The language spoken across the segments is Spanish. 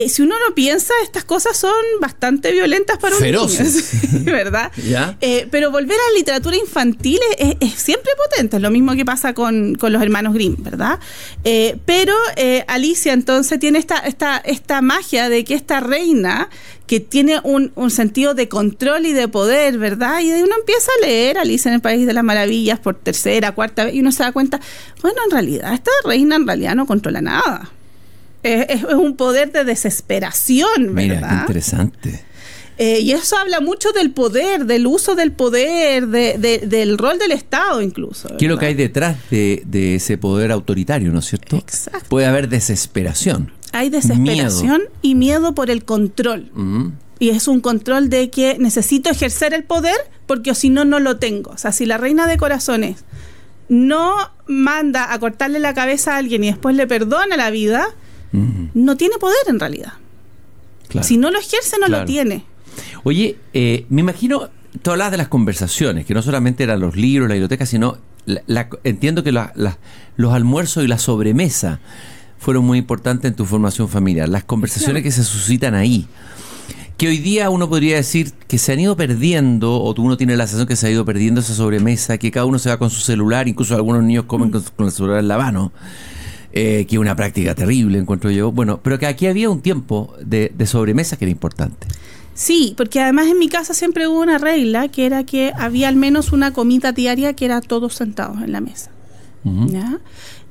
Si uno no piensa, estas cosas son bastante violentas para un niño, ¿verdad? ¿Ya? Pero volver a la literatura infantil es siempre potente, es lo mismo que pasa con los hermanos Grimm, ¿verdad? Pero Alicia entonces tiene esta magia de que esta reina que tiene un sentido de control y de poder, ¿verdad? Y uno empieza a leer Alicia en el País de las Maravillas por tercera, cuarta vez, y uno se da cuenta, bueno, en realidad esta reina en realidad no controla nada. Es un poder de desesperación, ¿verdad? Mira, qué interesante. Y eso habla mucho del poder, del uso del poder, del rol del Estado incluso, ¿verdad? ¿Qué es lo que hay detrás de ese poder autoritario, ¿no es cierto? Exacto. Puede haber desesperación. Hay desesperación y miedo por el control. Y es un control de que necesito ejercer el poder porque si no, no lo tengo. O sea, si la reina de corazones no manda a cortarle la cabeza a alguien y después le perdona la vida, no tiene poder en realidad. Claro. Si no lo ejerce, no lo tiene. Oye, me imagino, tú hablabas de las conversaciones, que no solamente eran los libros, la biblioteca, sino entiendo que los almuerzos y la sobremesa fueron muy importantes en tu formación familiar. Las conversaciones que se suscitan ahí, que hoy día uno podría decir que se han ido perdiendo, o uno tiene la sensación que se ha ido perdiendo esa sobremesa, que cada uno se va con su celular, incluso algunos niños comen con el celular en la mano. Que es una práctica terrible, encuentro yo. Bueno, pero que aquí había un tiempo de sobremesa que era importante. Sí, porque además en mi casa siempre hubo una regla, que era que había al menos una comida diaria que era todos sentados en la mesa. ¿Ya?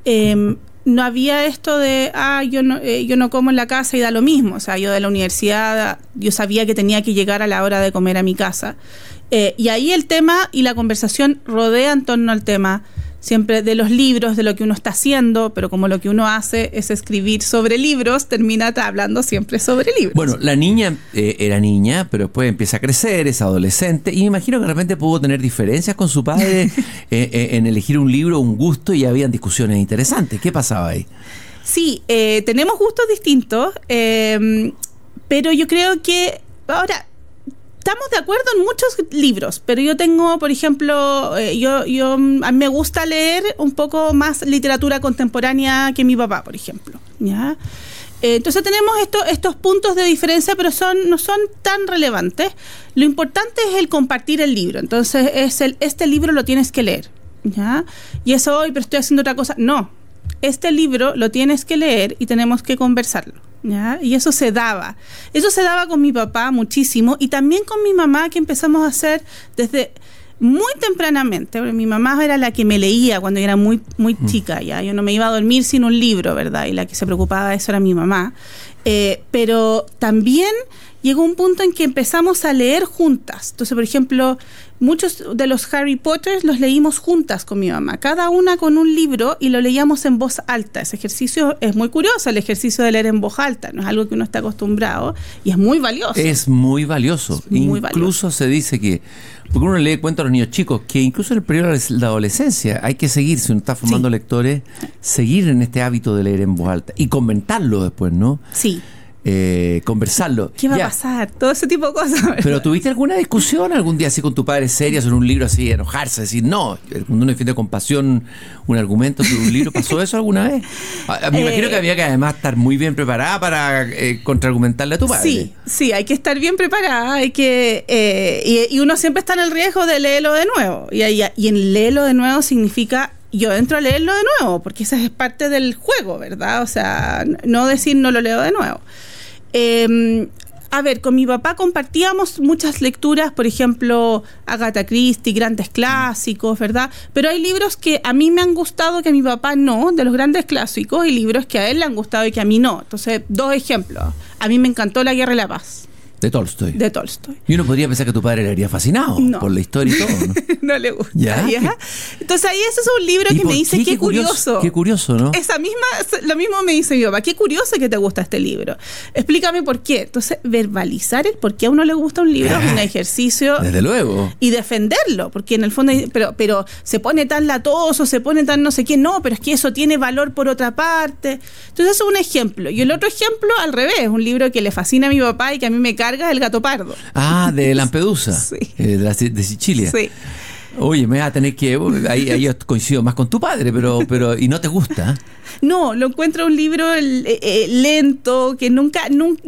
No había esto de, yo no como en la casa y da lo mismo. O sea, yo de la universidad, yo sabía que tenía que llegar a la hora de comer a mi casa. Y ahí el tema y la conversación rodea en torno al tema siempre de los libros, de lo que uno está haciendo, pero como lo que uno hace es escribir sobre libros, termina hablando siempre sobre libros. Bueno, la niña era niña, pero después empieza a crecer, es adolescente, y me imagino que de repente pudo tener diferencias con su padre en elegir un libro, un gusto, y habían discusiones interesantes. ¿Qué pasaba ahí? Sí, tenemos gustos distintos, pero yo creo que ahora estamos de acuerdo en muchos libros, pero yo tengo, por ejemplo, a mí me gusta leer un poco más literatura contemporánea que mi papá, por ejemplo, ¿ya? Entonces tenemos estos puntos de diferencia, pero no son tan relevantes. Lo importante es el compartir el libro. Entonces este libro lo tienes que leer, ¿ya? Y eso hoy, pero estoy haciendo otra cosa. No, este libro lo tienes que leer y tenemos que conversarlo, ¿ya? Y eso se daba con mi papá muchísimo, y también con mi mamá, que empezamos a hacer desde muy tempranamente. Mi mamá era la que me leía cuando yo era muy, muy chica, ya. Yo no me iba a dormir sin un libro, ¿verdad? Y la que se preocupaba de eso era mi mamá. Pero también llegó un punto en que empezamos a leer juntas. Entonces, por ejemplo, muchos de los Harry Potter los leímos juntas con mi mamá, cada una con un libro, y lo leíamos en voz alta. Ese ejercicio es muy curioso, el ejercicio de leer en voz alta, no es algo que uno está acostumbrado, y es muy valioso. Es muy valioso. Incluso se dice que, porque uno le cuenta a los niños chicos, que incluso en el periodo de la adolescencia hay que seguir, si uno está formando lectores, seguir en este hábito de leer en voz alta y comentarlo después, ¿no? Sí. Conversarlo. ¿Qué va a pasar? Todo ese tipo de cosas, ¿verdad? ¿Pero tuviste alguna discusión algún día así con tu padre seria sobre un libro, así, enojarse, decir, no, el mundo no defiende con pasión un argumento sobre un libro? ¿Pasó eso alguna vez? Me imagino que había que además estar muy bien preparada para contraargumentarle a tu padre. Sí, hay que estar bien preparada, hay que y uno siempre está en el riesgo de leerlo de nuevo, y en leerlo de nuevo significa yo entro a leerlo de nuevo, porque esa es parte del juego, ¿verdad? O sea, no decir no lo leo de nuevo. A ver, con mi papá compartíamos muchas lecturas, por ejemplo, Agatha Christie, grandes clásicos, ¿verdad? Pero hay libros que a mí me han gustado que a mi papá no, de los grandes clásicos, y libros que a él le han gustado y que a mí no. Entonces, 2 ejemplos. A mí me encantó La Guerra y la Paz. De Tolstoy. De Tolstoy. Y uno podría pensar que tu padre le haría fascinado por la historia y todo, ¿no? No le gusta. ¿Ya? Entonces ahí ese es un libro que me dice, qué curioso. Qué curioso, ¿no? Lo mismo me dice mi papá, qué curioso que te gusta este libro. Explícame por qué. Entonces, verbalizar el por qué a uno le gusta un libro es un ejercicio. Desde luego. Y defenderlo, porque en el fondo, pero se pone tan latoso, se pone tan no sé qué, no, pero es que eso tiene valor por otra parte. Entonces eso es un ejemplo. Y el otro ejemplo, al revés, un libro que le fascina a mi papá y que a mí me carga, El gato pardo. Ah, de Lampedusa. Sí. De Sicilia. Sí. Oye, me vas a tener que... Ahí yo coincido más con tu padre, pero ¿y no te gusta? No, lo encuentro un libro lento, que nunca